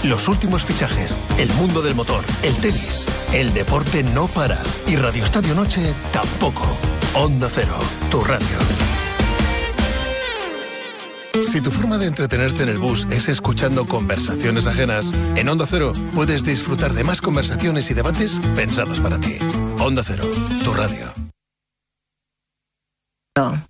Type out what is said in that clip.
los últimos fichajes, el mundo del motor, el tenis. El deporte no para. Y Radio Estadio Noche tampoco. Onda Cero, tu radio. Si tu forma de entretenerte en el bus es escuchando conversaciones ajenas, en Onda Cero puedes disfrutar de más conversaciones y debates pensados para ti. Onda Cero, tu radio.